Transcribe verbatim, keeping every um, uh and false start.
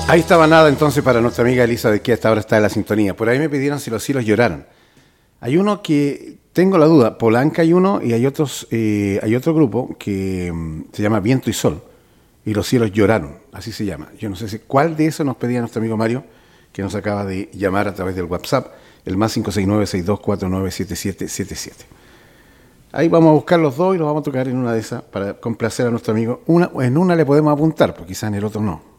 Ahí estaba nada entonces para nuestra amiga Elisa, de que hasta ahora está en la sintonía. Por ahí me pidieron si los cielos lloraron. Hay uno que tengo la duda, Polanca hay uno y hay otros, eh, hay otro grupo que um, se llama Viento y Sol y los cielos lloraron, así se llama. Yo no sé si cuál de esos nos pedía nuestro amigo Mario, que nos acaba de llamar a través del WhatsApp, el más cinco seis nueve, seis dos cuatro nueve, siete siete siete siete. Ahí vamos a buscar los dos y los vamos a tocar en una de esas para complacer a nuestro amigo. Una, en una le podemos apuntar, porque quizás en el otro no.